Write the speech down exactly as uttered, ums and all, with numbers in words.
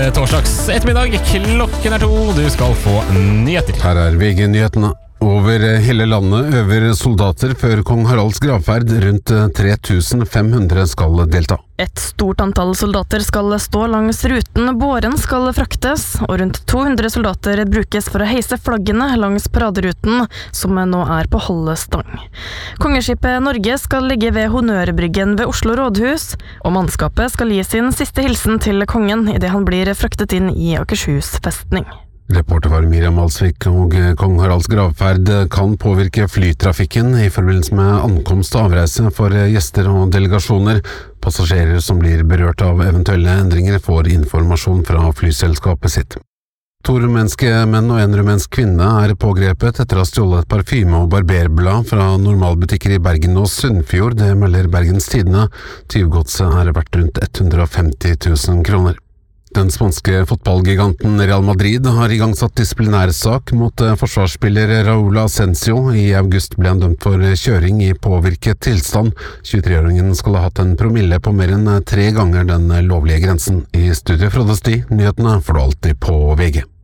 torsdags ettermiddag. Klokken er to, du skal få nyheter. Her er V G-nyhetene. Over hele landet øver soldater før kong Haralds gravferd. Rundt tre tusen fem hundre skal delta. Et stort antall soldater skal stå langs ruten båren skal fraktes, og rundt to hundre soldater brukes for å heise flaggene langs paraderuten, som nå er på holdestang. Kongeskipet Norge skal ligge ved Honnørbryggen ved Oslo rådhus, og mannskapet skal gi sin siste hilsen til kongen i det han blir fraktet inn i Akershus festning. Reporter var Miriam Alsvik, og kong Haralds gravferd kan påvirke flytrafikken i forbindelse med ankomst og avreise for gjester og delegasjoner. Passasjerer som blir berørt av eventuelle endringer får informasjon fra flyselskapet sitt. To rumenske menn og en rumensk kvinne er pågrepet etter å ha stjålet parfyme og barberblad fra normalbutikker i Bergen og Sunnfjord, det melder Bergens Tidende. Tyvgodset er verdt rundt hundre og femti tusen kroner. Den spanske fotballgiganten Real Madrid har igangsatt disiplinærsak mot forsvarsspiller Raúl Asensio. I august ble han dømt for kjøring i påvirket tilstand. tjuetre-åringen skal ha hatt en promille på mer enn tre ganger den lovlige grensen. I studio fra Desti, nyhetene får du alltid på V G.